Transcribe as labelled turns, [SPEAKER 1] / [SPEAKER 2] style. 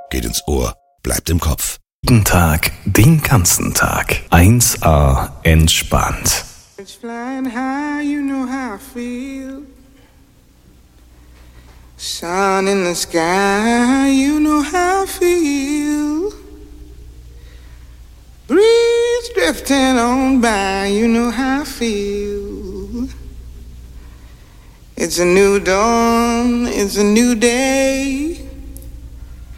[SPEAKER 1] geht ins Ohr, bleibt im Kopf.
[SPEAKER 2] Jeden Tag, den ganzen Tag. 1A entspannt.
[SPEAKER 3] It's flying high, you know how I feel. Sun in the sky, you know how I feel. Breeze drifting on by, you know how I feel. It's a new dawn, it's a new day.